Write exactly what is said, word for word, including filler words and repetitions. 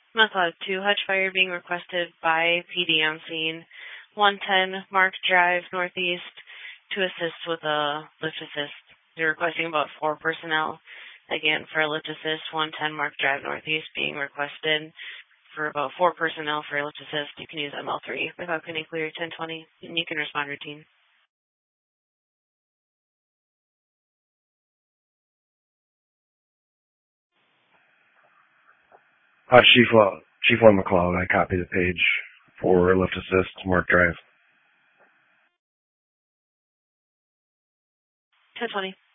McLeod two, Hutch Fire being requested by P D on scene. one ten Mark Drive Northeast to assist with a lift assist. They're requesting about four personnel. Again, for a lift assist, one ten Mark Drive Northeast being requested for about four personnel for a lift assist. You can use M L three without getting clear ten twenty, and you can respond routine. Uh, Chief, uh, Chief one McLeod, I copy the page for lift assist, Mark Drive. ten twenty.